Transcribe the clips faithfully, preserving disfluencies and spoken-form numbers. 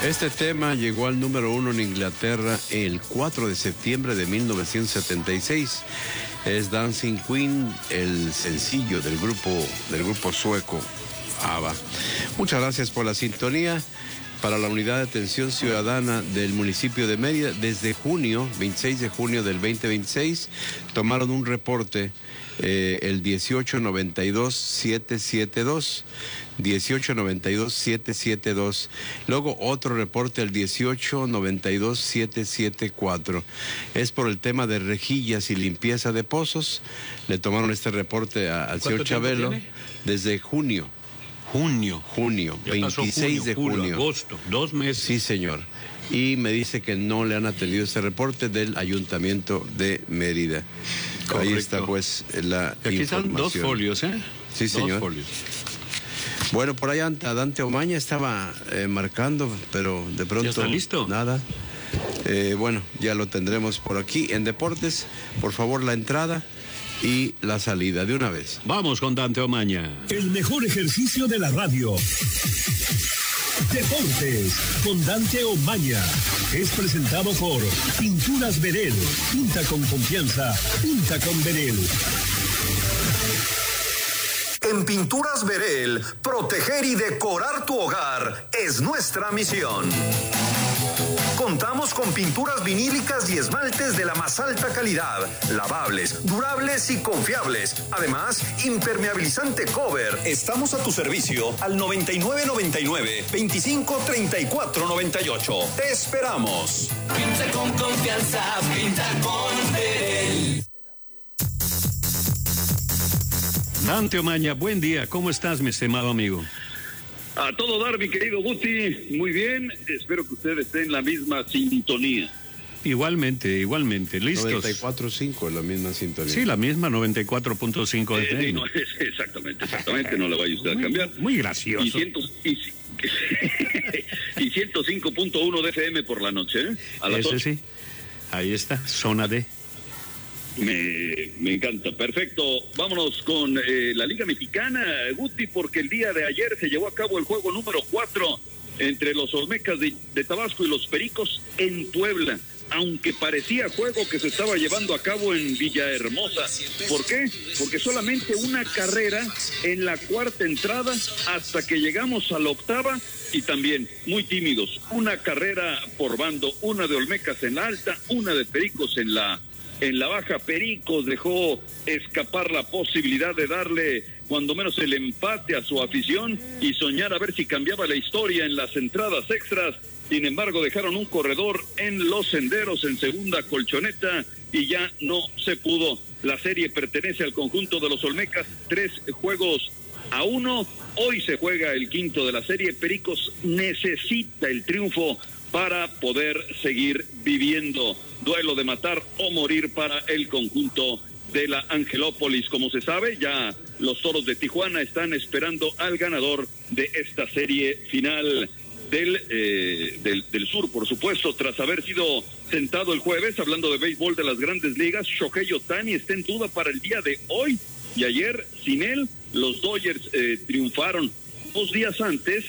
Este tema llegó al número uno en Inglaterra el cuatro de septiembre de mil novecientos setenta y seis. Es Dancing Queen, el sencillo del grupo, del grupo sueco ABBA. Muchas gracias por la sintonía. Para la Unidad de Atención Ciudadana del municipio de Mérida, desde junio, veintiséis de junio del veinte veintiséis, tomaron un reporte, eh, el dieciocho noventa y dos setecientos setenta y dos, dieciocho noventa y dos setecientos setenta y dos, luego otro reporte, el dieciocho noventa y dos setecientos setenta y cuatro. Es por el tema de rejillas y limpieza de pozos. Le tomaron este reporte a, al señor Chabelo tiene? Desde junio. Junio. Junio, ya veintiséis junio, de junio. Julio, agosto, dos meses. Sí, señor. Y me dice que no le han atendido ese reporte del Ayuntamiento de Mérida. Correcto. Ahí está, pues, la aquí información. Están dos folios, ¿eh? Sí, señor. Dos folios. Bueno, por allá Dante Omaña estaba eh, marcando, pero de pronto... ¿Ya está listo? Nada. Eh, bueno, ya lo tendremos por aquí. En Deportes, por favor, la entrada y la salida de una vez. Vamos con Dante Omaña. El mejor ejercicio de la radio. Deportes con Dante Omaña. Es presentado por Pinturas Verel. Pinta con confianza. Pinta con Verel. En Pinturas Verel, proteger y decorar tu hogar es nuestra misión. Contamos con pinturas vinílicas y esmaltes de la más alta calidad, lavables, durables y confiables. Además, impermeabilizante cover. Estamos a tu servicio al noventa y nueve noventa y nueve, veinticinco treinta y cuatro noventa y ocho. Te esperamos. Pinta con confianza, pinta con Verel. Dante Omaña, buen día. ¿Cómo estás, mi estimado amigo? A todo dar, mi querido Guti, muy bien, espero que usted esté en la misma sintonía. Igualmente, igualmente, listos. noventa y cuatro punto cinco, la misma sintonía. Sí, la misma, noventa y cuatro punto cinco de eh, sí, no, exactamente, exactamente, no la vaya usted a cambiar. Muy gracioso. Y, ciento, y, y ciento cinco punto uno de F M por la noche, ¿eh? A las Ese ocho. sí, ahí está, zona D. Me, me encanta, perfecto. Vámonos con eh, la Liga Mexicana, Guti, porque el día de ayer se llevó a cabo el juego número cuatro entre los Olmecas de, de Tabasco y los Pericos en Puebla, aunque parecía juego que se estaba llevando a cabo en Villahermosa. ¿Por qué? Porque solamente una carrera en la cuarta entrada hasta que llegamos a la octava, y también muy tímidos, una carrera por bando, una de Olmecas en la alta, una de Pericos en la En la baja. Pericos dejó escapar la posibilidad de darle cuando menos el empate a su afición y soñar a ver si cambiaba la historia en las entradas extras. Sin embargo, dejaron un corredor en los senderos en segunda colchoneta y ya no se pudo. La serie pertenece al conjunto de los Olmecas, tres juegos a uno. Hoy se juega el quinto de la serie. Pericos necesita el triunfo para poder seguir viviendo. Duelo de matar o morir para el conjunto de la Angelópolis. Como se sabe, ya los Toros de Tijuana están esperando al ganador de esta serie final del, eh, del, del sur, por supuesto, tras haber sido sentado el jueves, hablando de béisbol de las grandes ligas. Shohei Ohtani está en duda para el día de hoy, y ayer, sin él, los Dodgers eh, triunfaron. Dos días antes,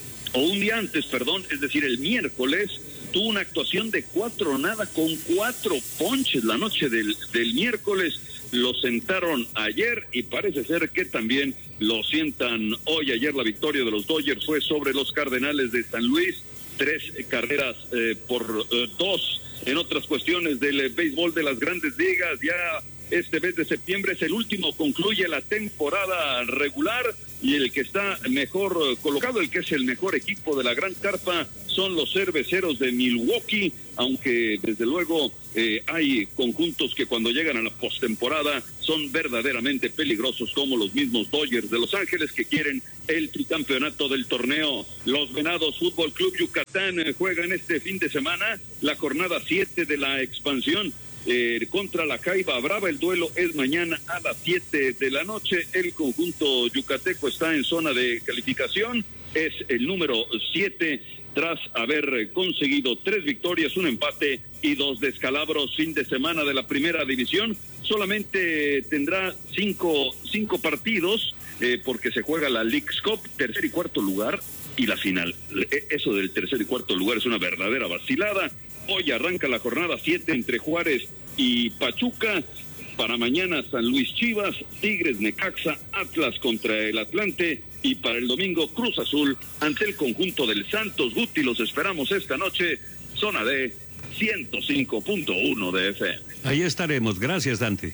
o un día antes, perdón, es decir, el miércoles, tuvo una actuación de cuatro nada con cuatro ponches la noche del, del miércoles. Lo sentaron ayer y parece ser que también lo sientan hoy. Ayer la victoria de los Dodgers fue sobre los Cardenales de San Luis, tres carreras eh, por eh, dos. En otras cuestiones del eh, béisbol de las grandes ligas, ya este mes de septiembre es el último, concluye la temporada regular, y el que está mejor colocado, el que es el mejor equipo de la Gran Carpa, son los Cerveceros de Milwaukee, aunque desde luego eh, hay conjuntos que cuando llegan a la postemporada son verdaderamente peligrosos, como los mismos Dodgers de Los Ángeles, que quieren el tricampeonato del torneo. Los Venados Fútbol Club Yucatán eh, juegan este fin de semana la jornada siete de la expansión. Eh, contra la Jaiba Brava. El duelo es mañana a las siete de la noche. El conjunto yucateco está en zona de calificación, es el número siete, tras haber conseguido tres victorias, un empate y dos descalabros. Fin de semana de la primera división, solamente tendrá cinco, cinco partidos, eh, porque se juega la Leagues Cup, tercer y cuarto lugar, y la final. Eso del tercer y cuarto lugar es una verdadera vacilada. Hoy arranca la jornada siete entre Juárez y Pachuca. Para mañana San Luis Chivas, Tigres Necaxa, Atlas contra el Atlante, y para el domingo Cruz Azul ante el conjunto del Santos. Guti, los esperamos esta noche, zona D ciento cinco punto uno de F M. Ahí estaremos, gracias Dante.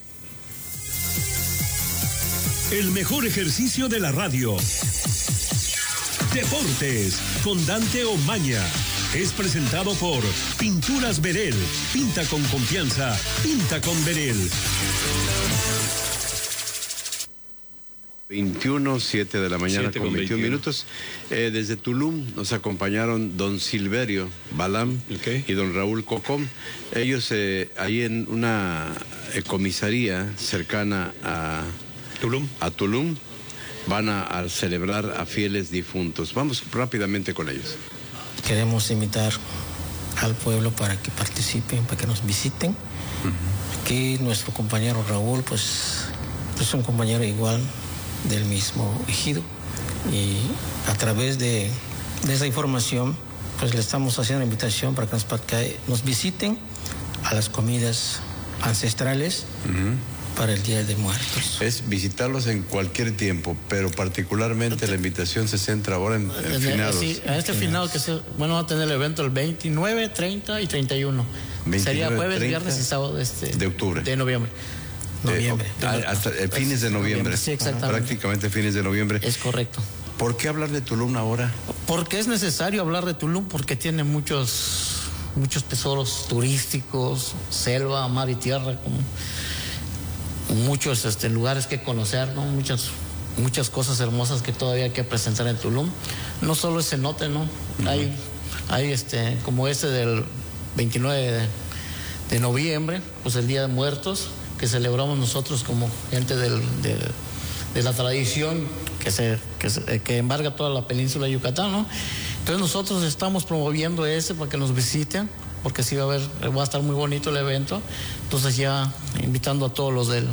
El mejor ejercicio de la radio. Deportes con Dante Omaña. Es presentado por Pinturas Verel. Pinta con confianza. Pinta con Verel. veintiuno, siete de la mañana con veintiún minutos. Eh, desde Tulum nos acompañaron don Silverio Balam okay. y don Raúl Cocom. Ellos eh, ahí en una eh, comisaría cercana a Tulum. a Tulum van a, a celebrar a fieles difuntos. Vamos rápidamente con ellos. Queremos invitar al pueblo para que participen, para que nos visiten. Uh-huh. Aquí nuestro compañero Raúl, pues es un compañero igual del mismo ejido, y a través de, de esa información pues le estamos haciendo una invitación para que nos, para que nos visiten a las comidas ancestrales uh-huh. para el Día de Muertos. Es visitarlos en cualquier tiempo, pero particularmente la invitación se centra ahora en, en finados. Sí, a este finado que se, bueno, va a tener el evento el veintinueve, treinta y treinta y uno. veintinueve, sería jueves, treinta viernes y sábado este, de octubre. De noviembre. Noviembre. Eh, hasta eh, fines de noviembre. Sí, exactamente. Prácticamente fines de noviembre. Es correcto. ¿Por qué hablar de Tulum ahora? Porque es necesario hablar de Tulum, porque tiene muchos, muchos tesoros turísticos, selva, mar y tierra, como muchos este, lugares que conocer, ¿no? Muchas, muchas cosas hermosas que todavía hay que presentar en Tulum. No solo ese cenote, ¿no? Uh-huh. Hay, hay este, como este del veintinueve de, de noviembre, pues el Día de Muertos, que celebramos nosotros como gente del, de, de la tradición que se, que se que embarga toda la península de Yucatán, ¿no? Entonces nosotros estamos promoviendo ese para que nos visiten, porque sí va a haber, va a estar muy bonito el evento. Entonces ya invitando a todos los del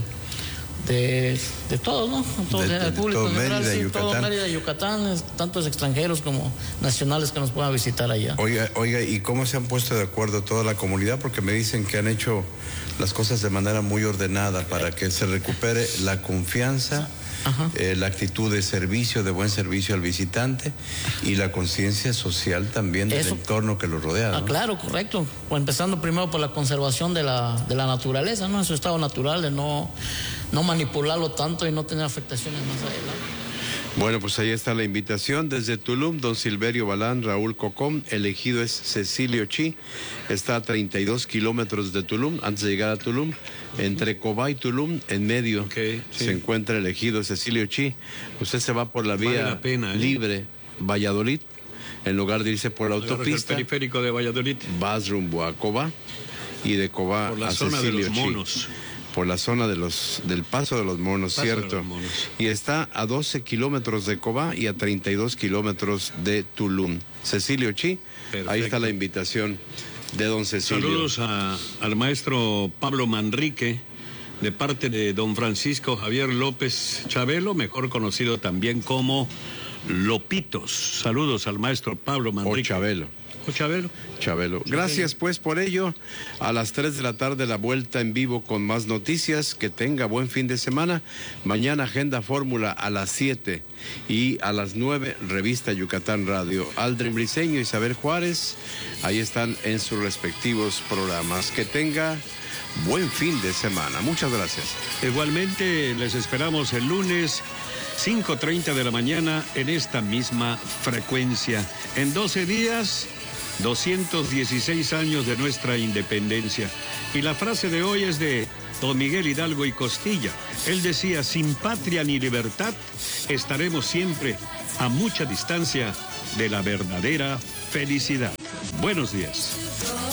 de, de todos, ¿no? Todo de, el público todo en general, Mérida, sí, Yucatán. todo Mérida, Yucatán, tantos extranjeros como nacionales que nos puedan visitar allá. Oiga, oiga, ¿y cómo se han puesto de acuerdo toda la comunidad? Porque me dicen que han hecho las cosas de manera muy ordenada para que se recupere la confianza, eh, la actitud de servicio, de buen servicio al visitante y la conciencia social también del Eso, entorno que lo rodea, ¿no? Ah, claro, correcto. Pues empezando primero por la conservación de la, de la naturaleza, ¿no? En su estado natural, de no, no manipularlo tanto y no tener afectaciones más adelante. Bueno, pues ahí está la invitación desde Tulum, don Silverio Balán, Raúl Cocom. El ejido es Cecilio Chi, está a treinta y dos kilómetros de Tulum, antes de llegar a Tulum, entre Cobá y Tulum, en medio okay, sí. se encuentra el ejido Cecilio Chi. Usted se va por la vía vale la pena, ¿eh? libre Valladolid, en lugar de irse por la autopista. El periférico de Valladolid. Vas rumbo a Cobá y de Cobá por la a zona Cecilio de los Chi. monos. Por la zona de los, del Paso de los Monos, Paso cierto. de los Monos. Y está a doce kilómetros de Cobá y a treinta y dos kilómetros de Tulum. Cecilio Chi, perfecto. Ahí está la invitación de don Cecilio. Saludos a, al maestro Pablo Manrique, de parte de don Francisco Javier López Chabelo, mejor conocido también como Lopitos. Saludos al maestro Pablo Manrique. O Chabelo. O Chabelo. Chabelo. Gracias pues por ello. A las tres de la tarde la vuelta en vivo con más noticias. Que tenga buen fin de semana. Mañana Agenda Fórmula a las siete y a las nueve Revista Yucatán Radio. Aldrin Briceño, Isabel Juárez, ahí están en sus respectivos programas. Que tenga buen fin de semana. Muchas gracias. Igualmente les esperamos el lunes cinco treinta de la mañana en esta misma frecuencia. En doce días, doscientos dieciséis años de nuestra independencia. Y la frase de hoy es de don Miguel Hidalgo y Costilla. Él decía, sin patria ni libertad, estaremos siempre a mucha distancia de la verdadera felicidad. Buenos días.